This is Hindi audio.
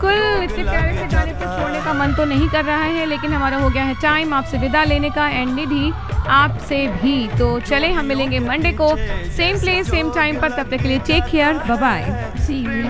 बिल्कुल, इतने प्यारे से गाने को छोड़ने का मन तो नहीं कर रहा है, लेकिन हमारा हो गया है टाइम आपसे विदा लेने का एंड निधि आपसे भी। तो चले हम मिलेंगे मंडे को सेम प्लेस सेम टाइम पर, तब तक के लिए take care, bye bye. C you.